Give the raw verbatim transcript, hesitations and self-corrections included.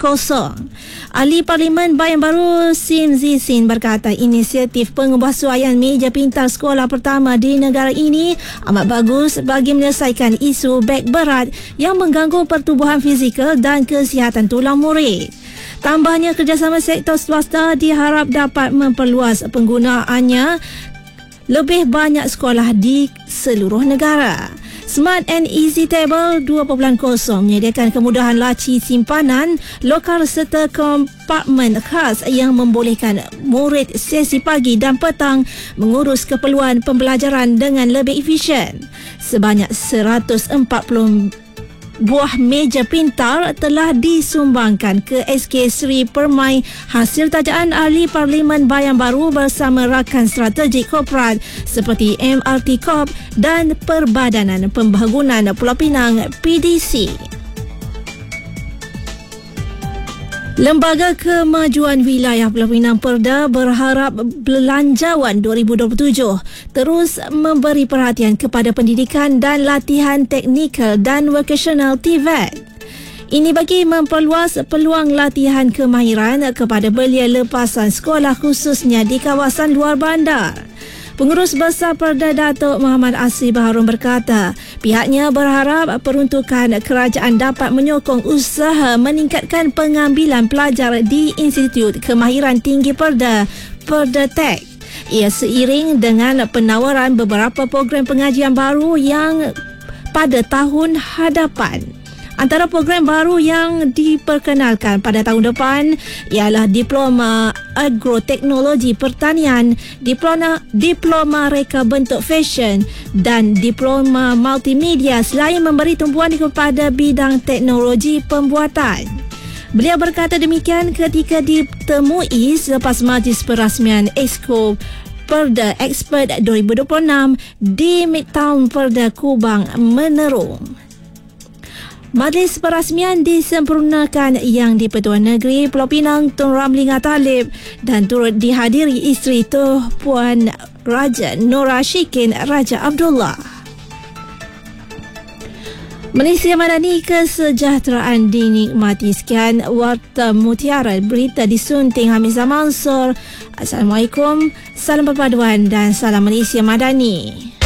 kosong. Ahli Parlimen Bayan Baru Sim Zicin berkata inisiatif pengubahsuaian meja pintar sekolah pertama di negara ini amat bagus bagi menyelesaikan isu beg berat yang mengganggu pertubuhan fizikal dan kesihatan tulang murid. Tambahnya, kerjasama sektor swasta diharap dapat memperluas penggunaannya lebih banyak sekolah di seluruh negara. Smart and Easy Table dua titik kosong menyediakan kemudahan laci simpanan lokal serta kompartmen khas yang membolehkan murid sesi pagi dan petang mengurus keperluan pembelajaran dengan lebih efisien. Sebanyak seratus empat puluh buah meja pintar telah disumbangkan ke S K Sri Permai hasil tajaan ahli Parlimen Bayan Baru bersama rakan strategik korporat seperti M R T Corp dan Perbadanan Pembangunan Pulau Pinang P D C. Lembaga Kemajuan Wilayah Pulau Pinang Perda berharap Belanjawan dua ribu dua puluh tujuh terus memberi perhatian kepada pendidikan dan latihan teknikal dan vocational T V E T. Ini bagi memperluas peluang latihan kemahiran kepada belia lepasan sekolah khususnya di kawasan luar bandar. Pengurus Besar Perda Datuk Muhammad Asri Baharun berkata, pihaknya berharap peruntukan kerajaan dapat menyokong usaha meningkatkan pengambilan pelajar di Institut Kemahiran Tinggi Perda, Perda Tech. Ia seiring dengan penawaran beberapa program pengajian baru yang pada tahun hadapan. Antara program baru yang diperkenalkan pada tahun depan ialah Diploma Agroteknologi Pertanian, Diploma, Diploma Reka Bentuk Fashion dan Diploma Multimedia selain memberi tumpuan kepada bidang teknologi pembuatan. Beliau berkata demikian ketika ditemui selepas majlis perasmian Exco Perda Expert dua ribu dua puluh enam di Midtown Perda Kubang Menerung. Majlis perasmian disempurnakan yang di-Pertuan Negeri Pulau Pinang Tun Ramli Ngatalib dan turut dihadiri isteri Tuh Puan Raja Nora Shikin Raja Abdullah. Malaysia Madani, kesejahteraan dinikmati. Sekian Warta Mutiara, berita disunting Hamizah Mansur. Assalamualaikum, salam perpaduan dan salam Malaysia Madani.